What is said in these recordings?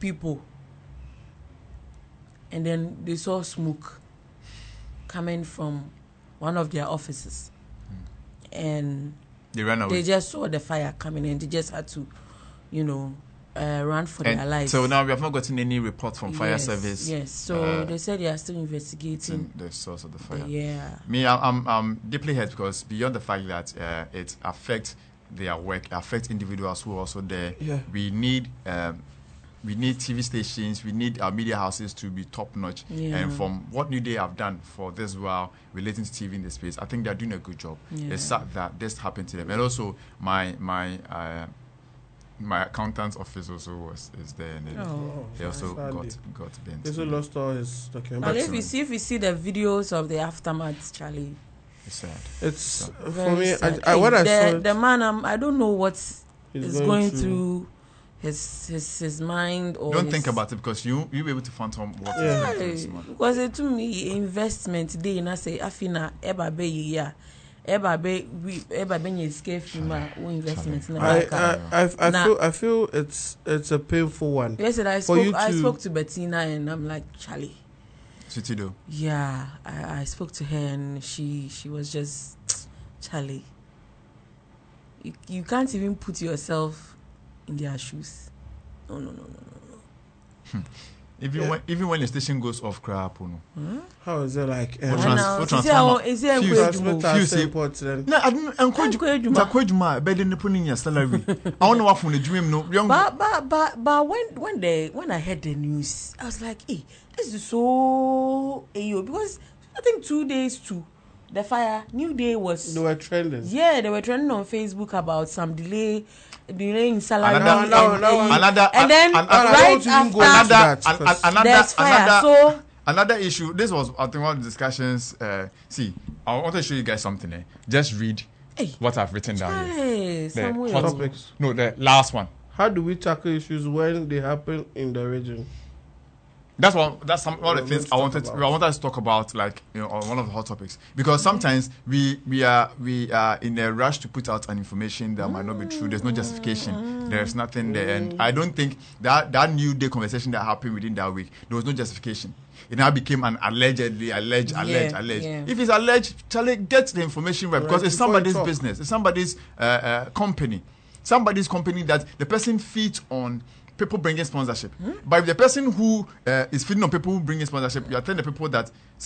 people, and then they saw smoke coming from one of their offices, and they ran away. They just saw the fire coming, and they just had to, run for their lives. So now we have not gotten any report from fire service. Yes, so they said they are still investigating the source of the fire. Yeah. Me, I'm deeply hurt because beyond the fact that it affects their work, affects individuals who are also there. Yeah. We need TV stations, we need our media houses to be top notch. Yeah. And from what New Day have done for this while relating to TV in the space, I think they're doing a good job. Yeah. It's sad that this happened to them. And also my accountant's office also is there, and they also got bent. He also lost all his documents. But if you see the videos of the aftermath, Charlie, it's sad. It's for very me. sad. I what I saw. The man, I don't know what He's is going through his mind, or don't think about it, because you'll be able to fathom what is going through his mind. Because it to me investment day, and I say afina eba be ya. Eba be escape from investment. I feel it's a painful one. Yes, I spoke to Bettina, and I'm like, Charlie. Sutido. Yeah, I spoke to her, and she was just, Charlie. You can't even put yourself in their shoes. No. Even when the station goes off, crap, How is it like? Is it No, I didn't encourage you. Better than putting your salary. I want to work from the dream. No, but when I heard the news, I was like, hey, this is so because I think 2 days to the fire, New Day was. They were trending. Yeah, they were trending on Facebook about some delay in salary. Another issue. This was, I think, one of the discussions. See, I want to show you guys something. Just read what I've written down here. Topics. No, the last one. How do we tackle issues when they happen in the region? That's one of the things I wanted us to talk about, like, on one of the hot topics, because sometimes we are in a rush to put out an information that might not be true. There's no justification. There's nothing there, and I don't think that New Day conversation that happened within that week, there was no justification. It now became an alleged. Yeah. If it's alleged, Charlie, get the information right, because it's somebody's business. It's somebody's company. Somebody's company that the person feeds on people bringing sponsorship. But if the person who is feeding on people who bring sponsorship, you are telling the people that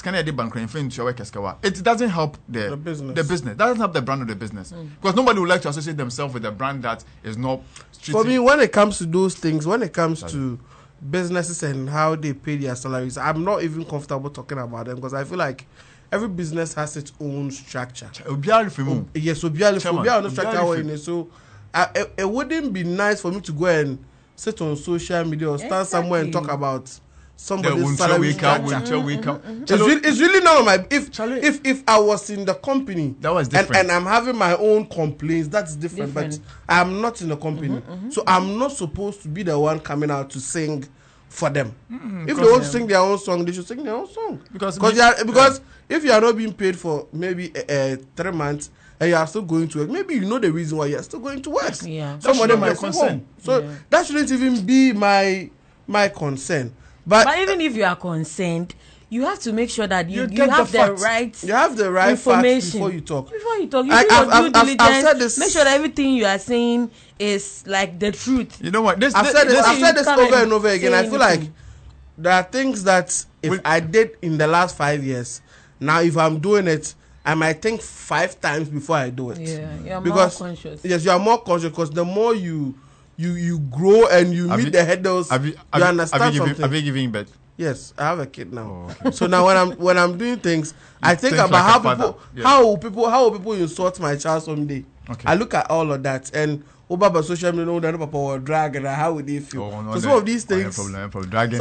it doesn't help the business. That doesn't help the brand of the business. Because nobody would like to associate themselves with a brand that is not For me, when it comes to those things, when it comes to businesses and how they pay their salaries, I'm not even comfortable talking about them, because I feel like every business has its own structure. Yes, so it wouldn't be nice for me to go and sit on social media or stand somewhere and talk about somebody's salary structure. It's really not on my. If I was in the company, that was different, and I'm having my own complaints, that's different. But I'm not in the company, so I'm not supposed to be the one coming out to sing for them. If they want to sing their own song, they should sing their own song. Because if you are not being paid for maybe 3 months, and you are still going to work, maybe you know the reason why you are still going to work. Yeah. Somebody might concern. So that shouldn't even be my concern. But even if you are concerned, you have to make sure that you have the right. You have the right facts before you talk. You do your due diligence. I've said this. Make sure that everything you are saying is like the truth. You know what? I've said this over and over again. I feel like there are things that if I did in the last 5 years, now if I'm doing it, I might think 5 times before I do it. Yeah, you're more conscious. Yes, you are more conscious, because the more you grow and you meet the hurdles, you understand something. Have you given birth? Yes, I have a kid now. Oh, okay. So now when I'm doing things, I think about like how will people insult my child someday. Okay. I look at all of that, and over social media, know that papa will drag, and how would they feel? So some of these things. No problem. Dragging.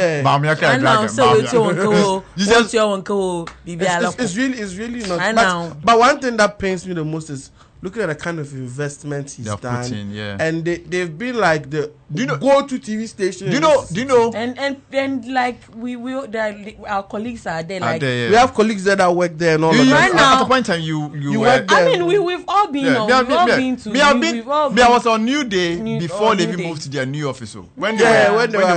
It's really not. But one thing that pains me the most is looking at the kind of investment he's done, and they've been like the go-to TV station. Do you know? And like our colleagues are there. Like we have colleagues there that work there and all of that. Right now, at the point in time you work there. I mean, we've all been. I was on New Day before they even moved to their new office. When they